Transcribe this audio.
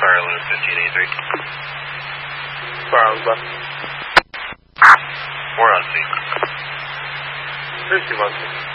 Fire Luna 1583. Fire Luna. We're on scene. 321.